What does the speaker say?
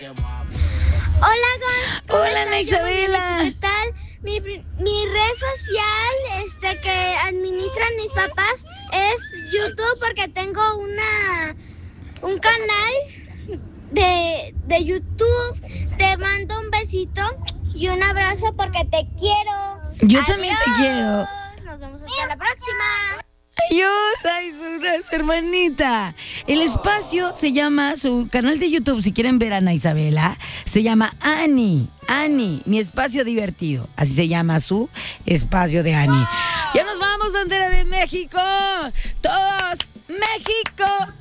Hola, Gon. Hola, Ana Isabela. ¿Qué tal? Mi red social que administran mis papás es YouTube porque tengo un canal de YouTube. Te mando un besito y un abrazo porque te quiero. Yo también te quiero. Nos vemos hasta la próxima. Adiós, ay, su hermanita. El espacio se llama, su canal de YouTube, si quieren ver a Ana Isabela, se llama Ani, mi espacio divertido. Así se llama su espacio de Ani. Ya nos vamos, bandera de México. Todos, México.